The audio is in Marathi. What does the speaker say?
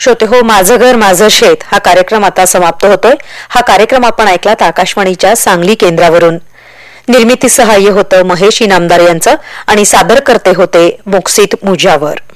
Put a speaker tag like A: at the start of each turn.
A: श्रोते हो, माझं घर माझं शेत हा कार्यक्रम आता समाप्त होतोय। हा कार्यक्रम आपण ऐकलात आकाशवाणीच्या सांगली केंद्रावरून। निर्मिती सहाय्य होतं महेश इनामदार यांचं आणि सादर करते होते मोक्सित मुजावर।